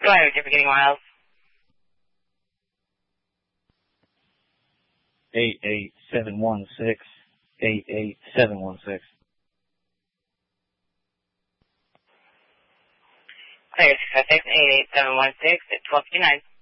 Go ahead with your beginning miles. 88716. 88716. Clear 656 88716 at 1259.